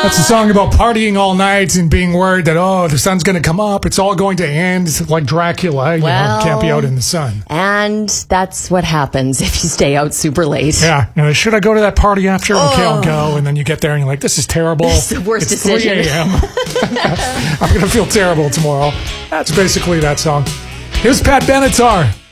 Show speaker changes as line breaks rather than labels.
That's a song about partying all night and being worried that, the sun's going to come up. It's all going to end. It's like Dracula. Can't be out in the sun.
And that's what happens if you stay out super late.
Yeah. Should I go to that party after? Okay, I'll go. And then you get there and you're like, this is terrible.
It's the worst decision.
3 a.m. I'm going to feel terrible tomorrow. That's basically that song. Here's Pat Benatar.